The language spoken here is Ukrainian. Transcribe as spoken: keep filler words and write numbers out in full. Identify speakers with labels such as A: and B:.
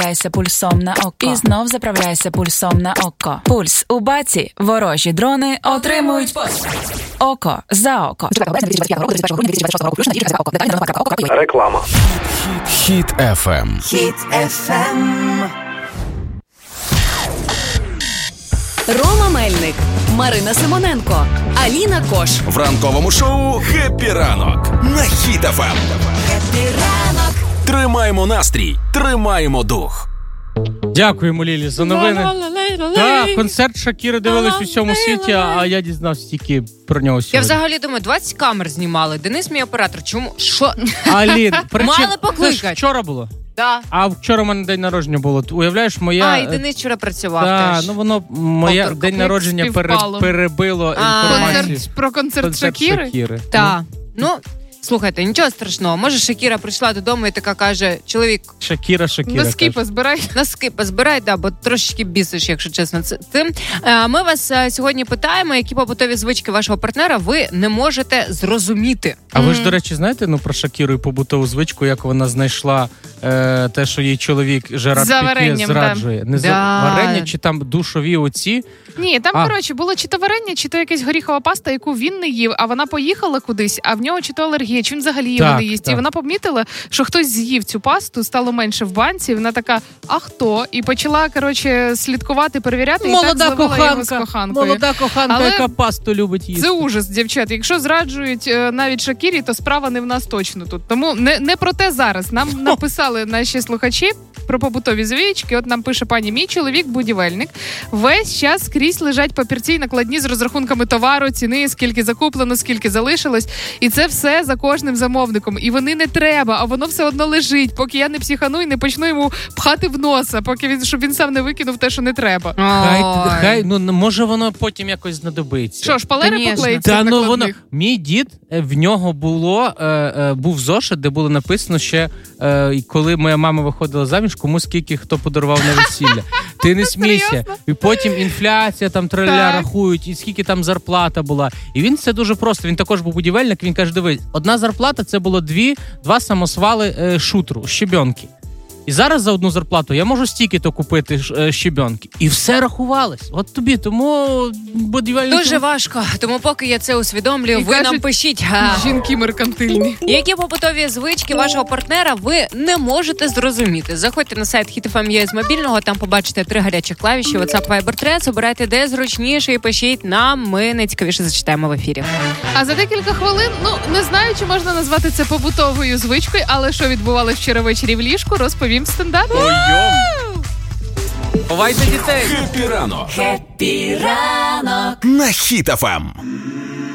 A: заправляйся пульсом на око. І знов заправляйся пульсом на око. Пульс у баці, ворожі дрони отримують постріл. Око за око.
B: Реклама.
C: Хіт еф ем.
D: Хіт еф ем.
E: Рома Мельник, Марина Симоненко, Аліна Кош.
C: В ранковому шоу «Хеппі ранок» на Хіт еф ем.
D: Хеппі ранок.
C: Тримаємо настрій, тримаємо дух.
F: Дякуємо, Лілі, за новини. Так, концерт Шакіри дивились у всьому світі, а я дізнався тільки про нього сьогодні.
G: Я взагалі думаю, двадцять камер знімали. Денис, мій оператор, чому? Що?
F: Алін, причин...
G: Мали покликати.
F: Вчора було?
G: Да.
F: А вчора у мене день народження було. Уявляєш, моя...
G: А, і Денис вчора працював
F: да,
G: теж.
F: ну воно, моє
G: Повторку.
F: день народження пере... перебило
G: А,
F: інформацію.
H: Концерт, про концерт,
F: Концерт
H: Шакіри?
F: Шакіри.
G: Так. Ну, слухайте, нічого страшного. Може, Шакіра прийшла додому і така каже, чоловік,
F: Шакіра, Шакіра.
H: Носки
F: каже.
H: позбирай.
G: носки позбирай, да, бо трошечки бісиш, якщо чесно. Це тим. Е, Ми вас е, сьогодні питаємо, які побутові звички вашого партнера ви не можете зрозуміти.
F: А ви ж, до речі, знаєте, ну, про Шакіру і побутову звичку, як вона знайшла е, те, що їй чоловік Жерар
H: За
F: Піке
H: варенням,
F: зраджує. Не за
G: Да.
F: варення, чи там душові оці.
H: Ні, там,
F: А.
H: коротше, було чи то варення, чи то якась горіхова паста, яку він не їв, а вона поїхала кудись, а в нього чи то алергія, чи він взагалі її
F: Так,
H: не їсть.
F: так.
H: І вона помітила, що хтось з'їв цю пасту, стало менше в банці, і вона така, а хто? І почала, коротше, слідкувати, перевіряти, і так
F: Молода
H: зливала його з
F: коханка,
H: коханкою.
F: молода коханка,
H: Але
F: яка пасту любить їсти.
H: Це ужас, дівчат. Якщо зраджують е, навіть Шакірі, то справа не в нас точно тут. Тому не, не про те зараз. Нам написали наші слухачі про побутові звички. От нам пише пані, мій чоловік будівельник. Весь час скрізь лежать папірці й накладні з розрахунками товару, ціни, скільки закуплено, скільки залишилось. І це все за кожним замовником. І вони не треба, а воно все одно лежить, поки я не психану і не почну йому пхати в носа, поки він, щоб він сам не викинув те, що не треба.
F: Хай,
G: Ой.
F: хай, ну може воно потім якось знадобиться.
H: Що, шпалери
G: Конечно.
H: поклеїться
F: Та
H: в
F: ну воно
H: накладних?
F: мій дід, е, в нього було е, е, був зошит, де було написано ще, е, і коли моя мама виходила заміж, кому скільки хто подарував на весілля. Ти не смійся. І потім інфляція там траля
H: Так.
F: рахують, і скільки там зарплата була. І він це дуже просто. Він також був будівельник. Він каже: дивись, одна зарплата це було дві, два самосвали е, шутру, щебенки. І зараз за одну зарплату я можу стільки-то купити е, щебенки. І все рахувалось. От тобі, тому будівельник...
G: Дуже важко, тому поки я це усвідомлюю,
H: І
G: ви
H: кажуть,
G: нам пишіть, а,
H: Жінки меркантильні.
G: які побутові звички вашого партнера ви не можете зрозуміти. Заходьте на сайт хіт еф ем ю а з мобільного, там побачите три гарячих клавіші, WhatsApp, Viber, Threads, обирайте де зручніше і пишіть нам, ми найцікавіше зачитаємо в ефірі.
H: А за декілька хвилин, ну, не знаю, чи можна назвати це побутовою звичкою, але що відбувалося вчора ввечері в ліжку, розповім в стендапі.
F: Ховайте дітей!
C: Хеппі ранок
D: Хеппі ранок.
C: на Хіт еф ем.